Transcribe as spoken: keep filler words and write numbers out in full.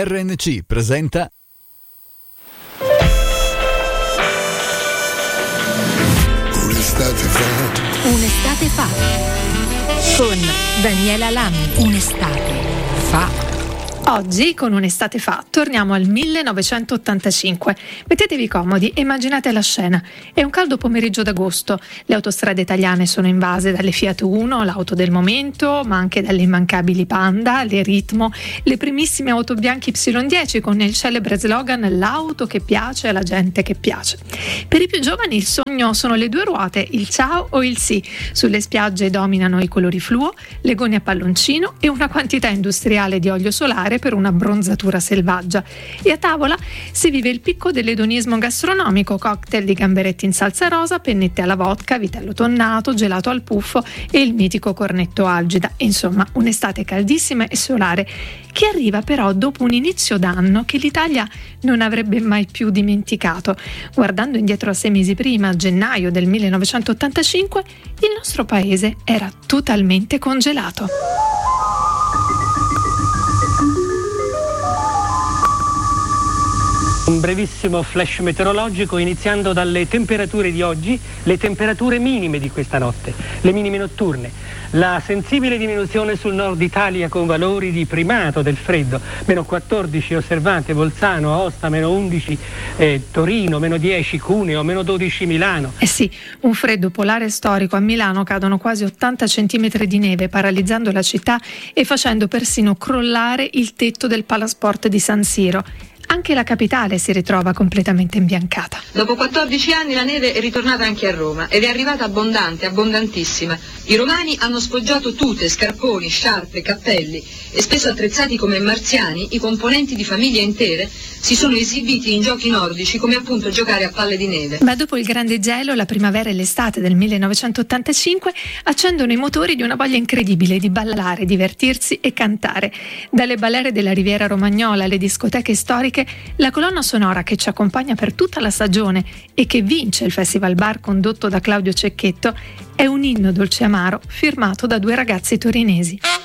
R N C presenta Un'estate fa. Un'estate fa. Con Daniela Lami. Un'estate fa. Oggi, con Un'estate fa, torniamo al millenovecentottantacinque. Mettetevi comodi e immaginate la scena. È un caldo pomeriggio d'agosto. Le autostrade italiane sono invase dalle Fiat Uno, l'auto del momento, ma anche dalle immancabili Panda, le Ritmo, le primissime auto bianche Y dieci con il celebre slogan "l'auto che piace alla gente che piace". Per i più giovani il sogno sono le due ruote, il ciao o il sì. Sulle spiagge dominano i colori fluo, le gone a palloncino e una quantità industriale di olio solare per una bronzatura selvaggia. E a tavola si vive il picco dell'edonismo gastronomico: cocktail di gamberetti in salsa rosa, pennette alla vodka, vitello tonnato, gelato al puffo e il mitico cornetto algida. Insomma, un'estate caldissima e solare che arriva però dopo un inizio d'anno che l'Italia non avrebbe mai più dimenticato. Guardando indietro a sei mesi prima, a gennaio del millenovecentottantacinque, il nostro paese era totalmente congelato. Un brevissimo flash meteorologico, iniziando dalle temperature di oggi, le temperature minime di questa notte, le minime notturne. La sensibile diminuzione sul nord Italia con valori di primato del freddo, meno quattordici osservate Bolzano, Aosta, meno undici eh, Torino, meno dieci Cuneo, meno dodici Milano. Eh sì, un freddo polare storico. A Milano cadono quasi ottanta centimetri di neve, paralizzando la città e facendo persino crollare il tetto del Palasport di San Siro. Anche la capitale si ritrova completamente imbiancata. Dopo quattordici anni la neve è ritornata anche a Roma ed è arrivata abbondante, abbondantissima. I romani hanno sfoggiato tute, scarponi, sciarpe, cappelli e spesso attrezzati come marziani, i componenti di famiglie intere si sono esibiti in giochi nordici come appunto giocare a palle di neve. Ma dopo il grande gelo, la primavera e l'estate del millenovecentottantacinque accendono i motori di una voglia incredibile di ballare, divertirsi e cantare. Dalle balere della Riviera Romagnola alle discoteche storiche, la colonna sonora che ci accompagna per tutta la stagione e che vince il Festival Bar condotto da Claudio Cecchetto è un inno dolce amaro firmato da due ragazzi torinesi.